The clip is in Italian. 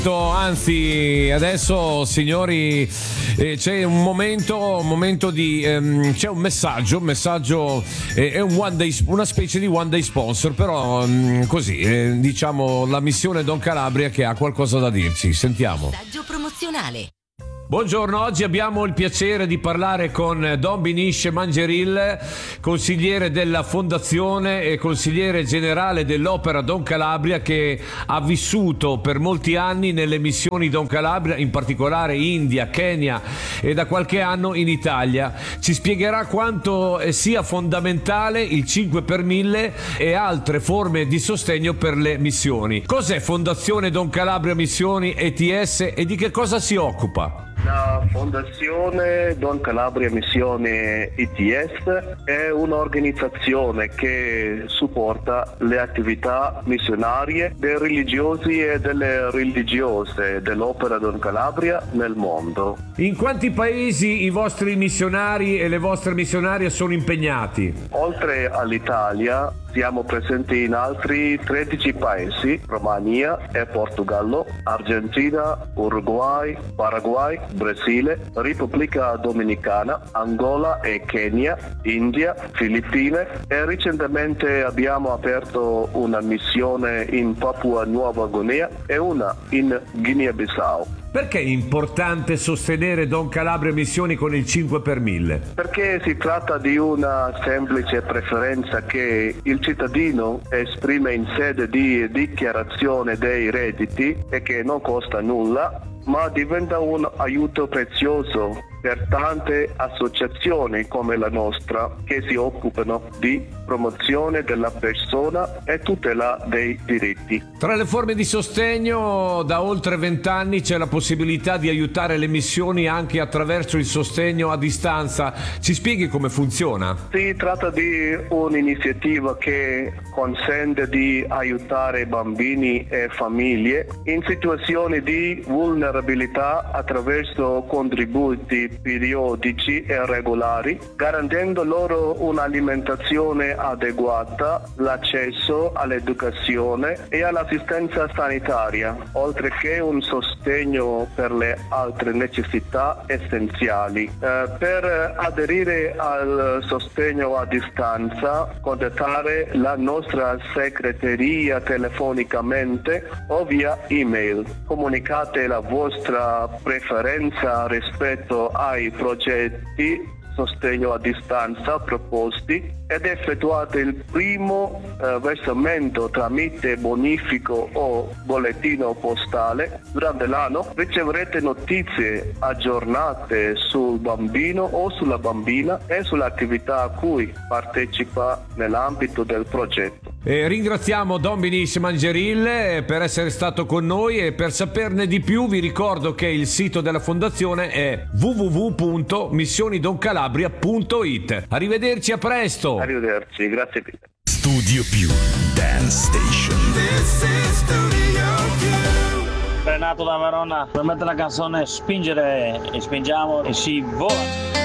Anzi, adesso signori, c'è un momento di c'è un messaggio, è un one day, una specie di one day sponsor, però così, diciamo la missione Don Calabria che ha qualcosa da dirci. Sentiamo. Messaggio promozionale. Buongiorno, oggi abbiamo il piacere di parlare con Don Binish Mangeril, consigliere della Fondazione e consigliere generale dell'Opera Don Calabria, che ha vissuto per molti anni nelle missioni Don Calabria, in particolare India, Kenya e da qualche anno in Italia. Ci spiegherà quanto sia fondamentale il 5 per 1000 e altre forme di sostegno per le missioni. Cos'è Fondazione Don Calabria Missioni ETS e di che cosa si occupa? La Fondazione Don Calabria Missione ETS è un'organizzazione che supporta le attività missionarie dei religiosi e delle religiose dell'Opera Don Calabria nel mondo. In quanti paesi i vostri missionari e le vostre missionarie sono impegnati? Oltre all'Italia siamo presenti in altri 13 paesi: Romania e Portogallo, Argentina, Uruguay, Paraguay, Brasile, Repubblica Dominicana, Angola e Kenya, India, Filippine, e recentemente abbiamo aperto una missione in Papua Nuova Guinea e una in Guinea-Bissau. Perché è importante sostenere Don Calabria Missioni con il 5 per 1000? Perché si tratta di una semplice preferenza che il cittadino esprime in sede di dichiarazione dei redditi e che non costa nulla, ma diventa un aiuto prezioso per tante associazioni come la nostra che si occupano di promozione della persona e tutela dei diritti. Tra le forme di sostegno da oltre 20 anni c'è la possibilità di aiutare le missioni anche attraverso il sostegno a distanza. Ci spieghi come funziona? Si tratta di un'iniziativa che consente di aiutare bambini e famiglie in situazioni di vulnerabilità attraverso contributi periodici e regolari, garantendo loro un'alimentazione adeguata, l'accesso all'educazione e all'assistenza sanitaria, oltre che un sostegno per le altre necessità essenziali. Per aderire al sostegno a distanza, contattare la nostra segreteria telefonicamente o via email. Comunicate la vostra preferenza rispetto ai progetti sostegno a distanza proposti ed effettuate il primo versamento tramite bonifico o bollettino postale. Durante l'anno riceverete notizie aggiornate sul bambino o sulla bambina e sull'attività a cui partecipa nell'ambito del progetto. Ringraziamo Don Binish Mangeril per essere stato con noi, e per saperne di più vi ricordo che il sito della fondazione è www.missionidoncalabria.it. Arrivederci, a presto. Arrivederci, grazie Peter. Studio Più Dance Station. This is Studio Più. Renato da Verona, per mettere la canzone Spingere, e spingiamo e si vola.